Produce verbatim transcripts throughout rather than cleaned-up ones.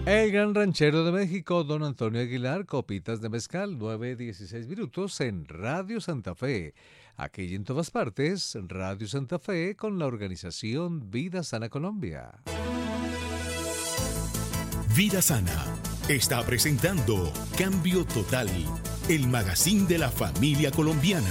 El gran ranchero de México, don Antonio Aguilar, copitas de mezcal, nueve dieciséis minutos en Radio Santa Fe. Aquí y en todas partes, Radio Santa Fe con la organización Vida Sana Colombia. Vida Sana está presentando Cambio Total, el magazine de la familia colombiana.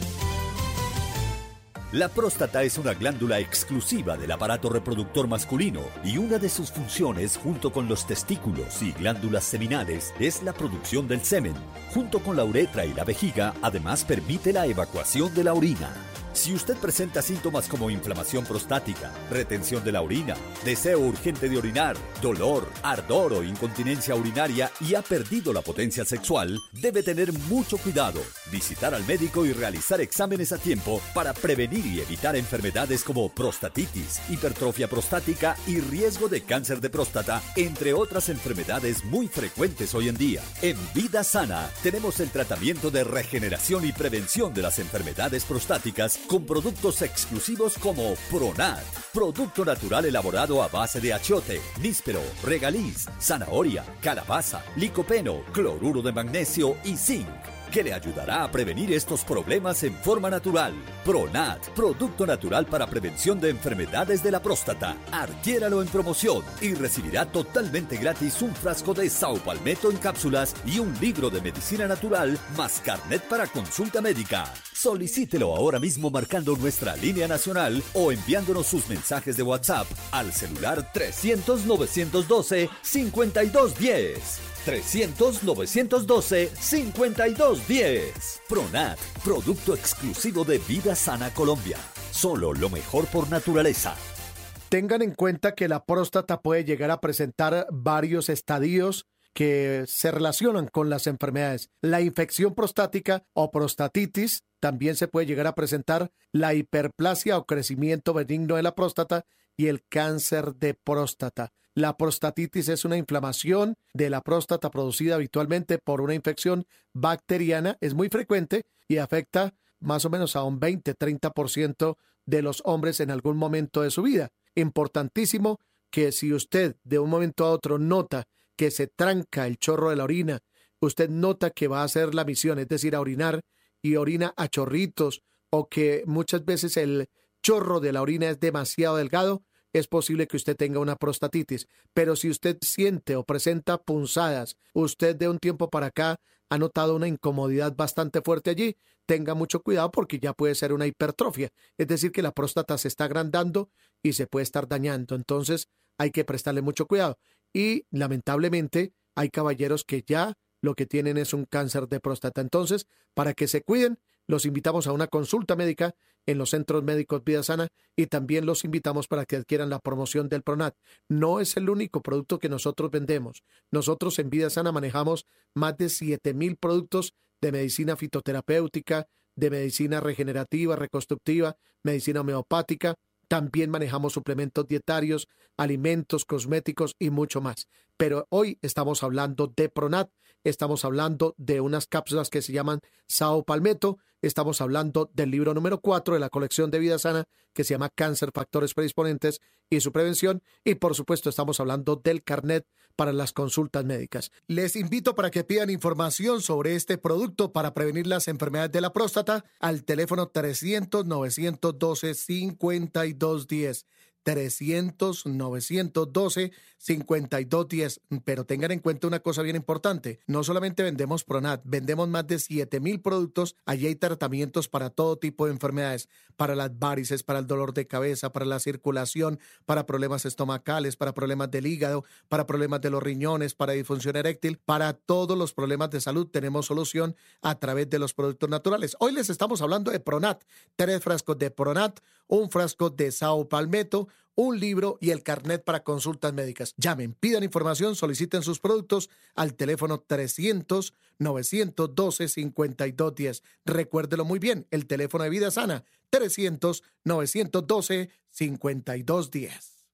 La próstata es una glándula exclusiva del aparato reproductor masculino y una de sus funciones, junto con los testículos y glándulas seminales, es la producción del semen. Junto con la uretra y la vejiga, además permite la evacuación de la orina. Si usted presenta síntomas como inflamación prostática, retención de la orina, deseo urgente de orinar, dolor, ardor o incontinencia urinaria y ha perdido la potencia sexual, debe tener mucho cuidado, visitar al médico y realizar exámenes a tiempo para prevenir y evitar enfermedades como prostatitis, hipertrofia prostática y riesgo de cáncer de próstata, entre otras enfermedades muy frecuentes hoy en día. En Vida Sana tenemos el tratamiento de regeneración y prevención de las enfermedades prostáticas con productos exclusivos como Pronat, producto natural elaborado a base de achiote, níspero, regaliz, zanahoria, calabaza, licopeno, cloruro de magnesio y zinc, que le ayudará a prevenir estos problemas en forma natural. Pronat, producto natural para prevención de enfermedades de la próstata. Adquiéralo en promoción y recibirá totalmente gratis un frasco de Saupalmeto en cápsulas y un libro de medicina natural más carnet para consulta médica. Solicítelo ahora mismo marcando nuestra línea nacional o enviándonos sus mensajes de WhatsApp al celular trescientos, novecientos doce, cincuenta y dos diez. trescientos, novecientos doce, cincuenta y dos diez. Pronat, producto exclusivo de Vida Sana Colombia. Solo lo mejor por naturaleza. Tengan en cuenta que la próstata puede llegar a presentar varios estadios que se relacionan con las enfermedades. La infección prostática o prostatitis, también se puede llegar a presentar la hiperplasia o crecimiento benigno de la próstata y el cáncer de próstata. La prostatitis es una inflamación de la próstata producida habitualmente por una infección bacteriana. Es muy frecuente y afecta más o menos a un veinte a treinta por ciento de los hombres en algún momento de su vida. Importantísimo que si usted de un momento a otro nota que se tranca el chorro de la orina, usted nota que va a hacer la misión, es decir, a orinar y orina a chorritos, o que muchas veces el chorro de la orina es demasiado delgado, es posible que usted tenga una prostatitis. Pero si usted siente o presenta punzadas, usted de un tiempo para acá ha notado una incomodidad bastante fuerte allí, tenga mucho cuidado porque ya puede ser una hipertrofia. Es decir, que la próstata se está agrandando y se puede estar dañando. Entonces hay que prestarle mucho cuidado. Y lamentablemente hay caballeros que ya lo que tienen es un cáncer de próstata. Entonces, para que se cuiden, los invitamos a una consulta médica en los centros médicos Vida Sana y también los invitamos para que adquieran la promoción del Pronat. No es el único producto que nosotros vendemos. Nosotros en Vida Sana manejamos más de siete mil productos de medicina fitoterapéutica, de medicina regenerativa, reconstructiva, medicina homeopática. También manejamos suplementos dietarios, alimentos, cosméticos y mucho más. Pero hoy estamos hablando de Pronat, estamos hablando de unas cápsulas que se llaman Saupalmeto, estamos hablando del libro número cuatro de la colección de Vida Sana, que se llama Cáncer, Factores Predisponentes y su Prevención, y por supuesto estamos hablando del carnet para las consultas médicas. Les invito para que pidan información sobre este producto para prevenir las enfermedades de la próstata al teléfono trescientos, novecientos doce, cincuenta y dos diez. trescientos, novecientos doce, cincuenta y dos diez. Pero tengan en cuenta una cosa bien importante. No solamente vendemos Pronat, vendemos más de siete mil productos. Allí hay tratamientos para todo tipo de enfermedades. Para las varices, para el dolor de cabeza, para la circulación, para problemas estomacales, para problemas del hígado, para problemas de los riñones, para disfunción eréctil. Para todos los problemas de salud tenemos solución a través de los productos naturales. Hoy les estamos hablando de Pronat. Tres frascos de Pronat, un frasco de Saupalmeto, un libro y el carnet para consultas médicas. Llamen, pidan información, soliciten sus productos al teléfono trescientos, novecientos doce, cincuenta y dos diez. Recuérdelo muy bien, el teléfono de Vida Sana, trescientos, novecientos doce, cincuenta y dos diez.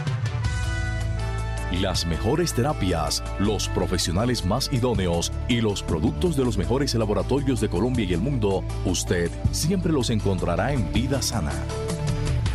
Las mejores terapias, los profesionales más idóneos y los productos de los mejores laboratorios de Colombia y el mundo, usted siempre los encontrará en Vida Sana.